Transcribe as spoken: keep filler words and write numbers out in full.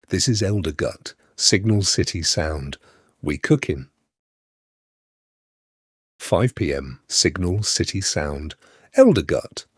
This is Eldergut, Signal City Sound. We cookin'. five p m, Signal City Sound. Eldergut.